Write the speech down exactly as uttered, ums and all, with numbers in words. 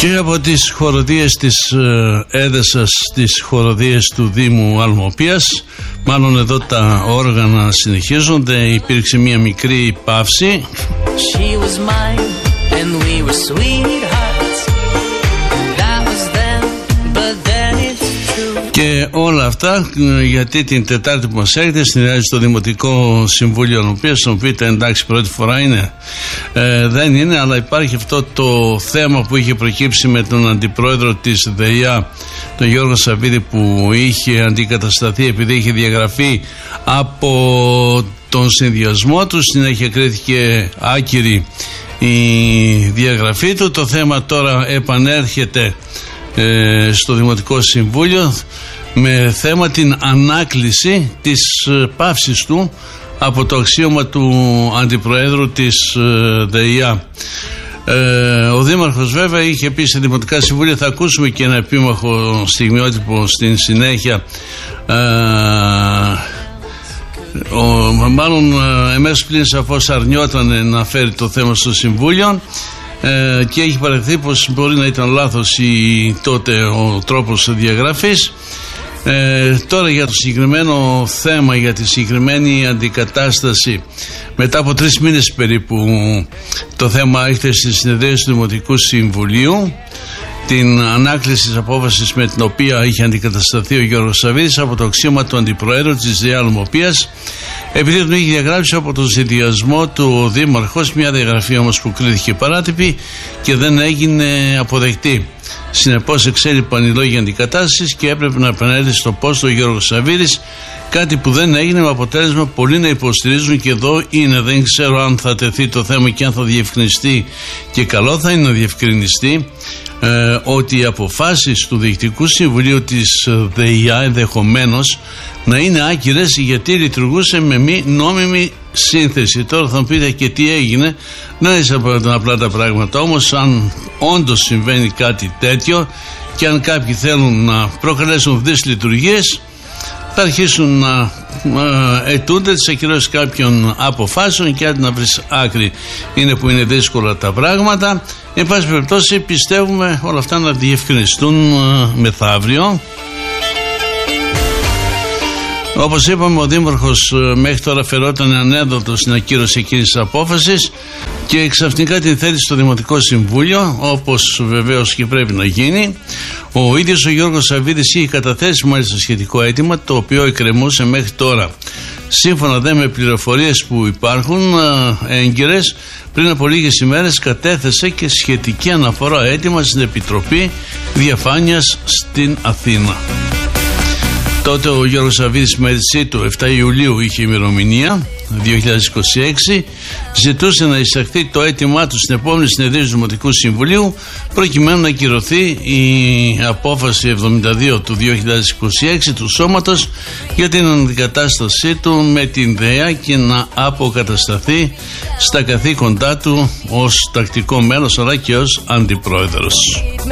Και από τις χοροδίες της ε, Έδεσας στις χοροδίες του Δήμου Αλμοπίας, μάλλον εδώ τα όργανα συνεχίζονται, υπήρξε μια μικρή παύση. She was mine and we were sweethearts. That was then, but then it's true. Και όλα αυτά γιατί την Τετάρτη που μας έρχεται συνεδριάζει στο Δημοτικό Συμβούλιο Αλμοπίας, στον οποίο εντάξει πρώτη φορά είναι, ε, δεν είναι, αλλά υπάρχει αυτό το θέμα που είχε προκύψει με τον αντιπρόεδρο της ΔΕΙΑ, τον Γιώργο Σαββίδη, που είχε αντικατασταθεί επειδή είχε διαγραφεί από τον συνδυασμό του. Συνέχεια κρίθηκε άκυρη η διαγραφή του. Το θέμα τώρα επανέρχεται ε, στο Δημοτικό Συμβούλιο με θέμα την ανάκληση της ε, παύσης του από το αξίωμα του αντιπροέδρου της ε, ΔΕΙΑ. Ε, ο Δήμαρχος βέβαια είχε πει σε Δημοτικά Συμβούλια, θα ακούσουμε και ένα επίμαχο στιγμιότυπο στην συνέχεια, ε, ο, μάλλον εμέσως πλήν σαφώς αρνιόταν να φέρει το θέμα στο Συμβούλιο, ε, και έχει παραδεχθεί πως μπορεί να ήταν λάθος η, τότε ο τρόπος διαγραφής. Ε, τώρα για το συγκεκριμένο θέμα, για τη συγκεκριμένη αντικατάσταση, μετά από τρεις μήνες περίπου το θέμα έρχεται στη συνεδρία του Δημοτικού Συμβουλίου, την ανάκληση της απόφασης με την οποία είχε αντικατασταθεί ο Γιώργος Σαββίδης από το αξίωμα του αντιπροέδρου της ΔΕΙΑ Αλμοπίας, επειδή τον είχε διαγράψει από τον συνδυασμό του ο Δήμαρχος, μια διαγραφή όμως που κρίθηκε παράτυπη και δεν έγινε αποδεκτή. Συνεπώς εξέλιπαν οι λόγοι αντικατάστασης και έπρεπε να επανέλθει στο πόστο ο Γιώργος Σαββίδης, κάτι που δεν έγινε, με αποτέλεσμα πολλοί να υποστηρίζουν, και εδώ είναι, δεν ξέρω αν θα τεθεί το θέμα και αν θα διευκρινιστεί, και καλό θα είναι να διευκρινιστεί, ε, ότι οι αποφάσεις του Διοικητικού Συμβουλίου της ΔΕΙΑ ενδεχομένως να είναι άκυρες, γιατί λειτουργούσε με μη νόμιμη σύνθεση. Τώρα θα μου πείτε και τι έγινε, δεν είναι απλά τα πράγματα, όμως αν όντως συμβαίνει κάτι τέτοιο και αν κάποιοι θέλουν να προκαλέσουν αυτές τις λειτουργίες, θα αρχίσουν να ε, αιτούνται τις ακυρώσεις κάποιων αποφάσεων και άντε να βρεις άκρη. Είναι που είναι δύσκολα τα πράγματα. Εν πάση περιπτώσει πιστεύουμε όλα αυτά να διευκρινιστούν ε, μεθαύριο. Όπως είπαμε, ο Δήμαρχος μέχρι τώρα φερόταν ανέδοτος στην ακύρωση εκείνης της απόφασης και ξαφνικά την θέτει στο Δημοτικό Συμβούλιο, όπως βεβαίως και πρέπει να γίνει. Ο ίδιος ο Γιώργος Σαββίδης είχε καταθέσει μάλιστα σχετικό αίτημα, το οποίο εκκρεμούσε μέχρι τώρα. Σύμφωνα δε με πληροφορίες που υπάρχουν έγκυρες, πριν από λίγες ημέρες κατέθεσε και σχετική αναφορά αίτημα στην Επιτροπή Διαφάνειας στην Αθήνα. Τότε ο Γιώργος Σαββίδης με αίτησή του επτά Ιουλίου είχε ημερομηνία δύο χιλιάδες είκοσι έξι, ζητούσε να εισαχθεί το αίτημά του στην επόμενη συνεδρία του Δημοτικού Συμβουλίου, προκειμένου να ακυρωθεί η απόφαση εβδομήντα δύο του δύο χιλιάδες είκοσι έξι του Σώματος για την αντικατάστασή του με την ΔΕΙΑ και να αποκατασταθεί στα καθήκοντά του ως τακτικό μέλος αλλά και ως αντιπρόεδρος.